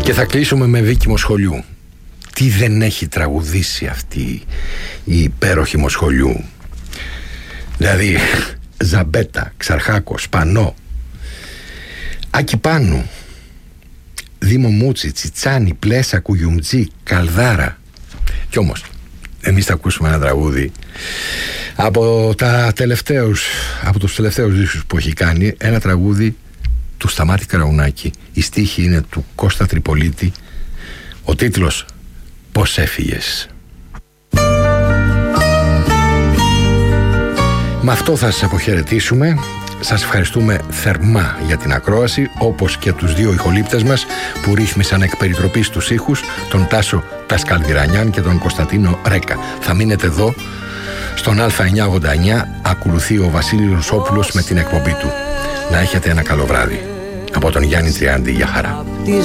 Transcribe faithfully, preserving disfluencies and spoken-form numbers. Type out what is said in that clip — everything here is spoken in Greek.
Και θα κλείσουμε με Βίκη Μοσχολιού. Τι δεν έχει τραγουδήσει αυτή η υπέροχη Μοσχολιού. Δηλαδή Ζαμπέτα, Ξαρχάκο, Σπανό, Άκη Πάνου, Δήμο Μούτσι, Τσιτσάνι, Πλέσα, Κουγιουμτζή, Καλδάρα. Κι όμως εμείς θα ακούσουμε ένα τραγούδι από, τα τελευταίους, από τους τελευταίους δίσκους που έχει κάνει. Ένα τραγούδι του Σταμάτη Καραουνάκη. Η στίχη είναι του Κώστα Τριπολίτη. Ο τίτλος «Πώς έφυγες». Με αυτό θα σας αποχαιρετήσουμε. Σας ευχαριστούμε θερμά για την ακρόαση, όπως και τους δύο ηχολήπτες μας που ρύθμισαν εκ περιτροπής τους ήχους, τον Τάσο Τασκαλδιρανιάν και τον Κωνσταντίνο Ρέκα. Θα μείνετε εδώ στον Α εννιακόσια ογδόντα εννιά. Ακολουθεί ο Βασίλης Ρωσόπουλος με την εκπομπή του. Να έχετε ένα καλό βράδυ. Από τον Γιάννη Τριάντη, για χαρά.